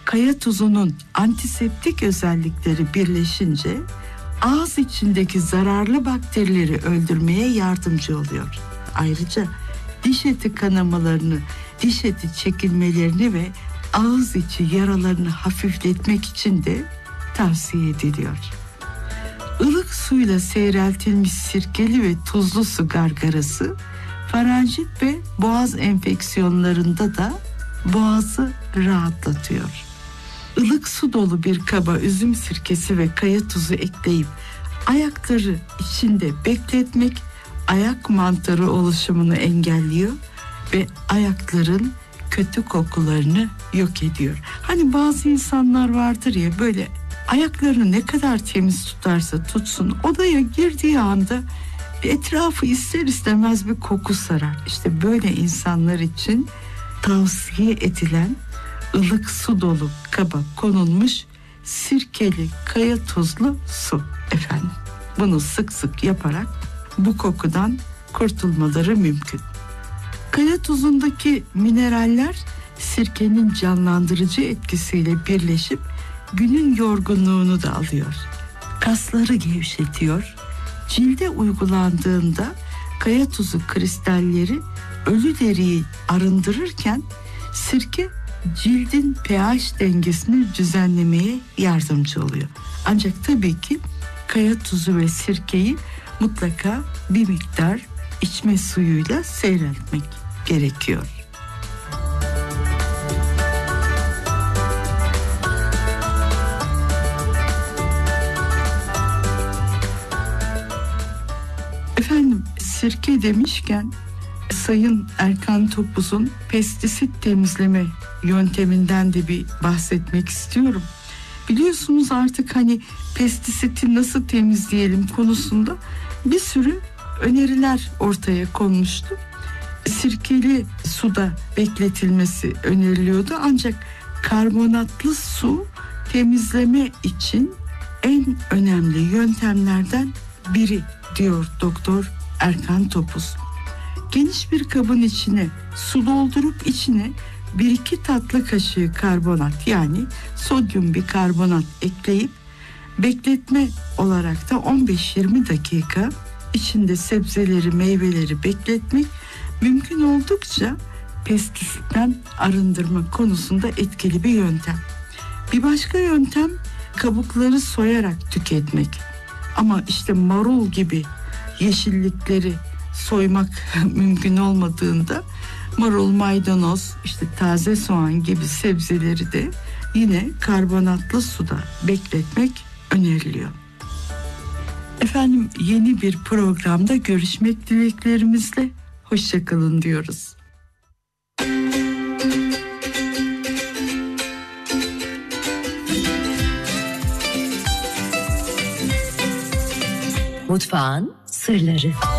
Kaya tuzunun antiseptik özellikleri birleşince ağız içindeki zararlı bakterileri öldürmeye yardımcı oluyor. Ayrıca diş eti kanamalarını, diş eti çekilmelerini ve ağız içi yaralarını hafifletmek için de tavsiye ediliyor. Ilık suyla seyreltilmiş sirkeli ve tuzlu su gargarası, faranjit ve boğaz enfeksiyonlarında da boğazı rahatlatıyor. Ilık su dolu bir kaba üzüm sirkesi ve kaya tuzu ekleyip ayakları içinde bekletmek ayak mantarı oluşumunu engelliyor ve ayakların kötü kokularını yok ediyor. Hani bazı insanlar vardır ya, böyle ayaklarını ne kadar temiz tutarsa tutsun, odaya girdiği anda etrafı ister istemez bir koku sarar. İşte böyle insanlar için tavsiye edilen ılık su dolu kaba konulmuş sirkeli kaya tuzlu su efendim. Bunu sık sık yaparak bu kokudan kurtulmaları mümkün. Kaya tuzundaki mineraller sirkenin canlandırıcı etkisiyle birleşip günün yorgunluğunu da alıyor. Kasları gevşetiyor. Cilde uygulandığında kaya tuzu kristalleri ölü deriyi arındırırken sirke cildin pH dengesini düzenlemeye yardımcı oluyor. Ancak tabii ki kaya tuzu ve sirkeyi mutlaka bir miktar içme suyuyla seyreltmek gerekiyor. Efendim, sirke demişken Sayın Erkan Topuz'un pestisit temizleme yönteminden de bir bahsetmek istiyorum. Biliyorsunuz artık hani pestisiti nasıl temizleyelim konusunda bir sürü öneriler ortaya konmuştu. Sirkeli suda bekletilmesi öneriliyordu, ancak karbonatlı su temizleme için en önemli yöntemlerden biri diyor Doktor Erkan Topuz. Geniş bir kabın içine su doldurup içine 1-2 tatlı kaşığı karbonat, yani sodyum bikarbonat ekleyip bekletme olarak da 15-20 dakika içinde sebzeleri, meyveleri bekletmek mümkün oldukça pestisitten arındırma konusunda etkili bir yöntem. Bir başka yöntem kabukları soyarak tüketmek. Ama işte marul gibi yeşillikleri soymak mümkün olmadığında marul, maydanoz, işte taze soğan gibi sebzeleri de yine karbonatlı suda bekletmek öneriliyor. Efendim, yeni bir programda görüşmek dileklerimizle hoşça kalın diyoruz. Mutfağın sırları.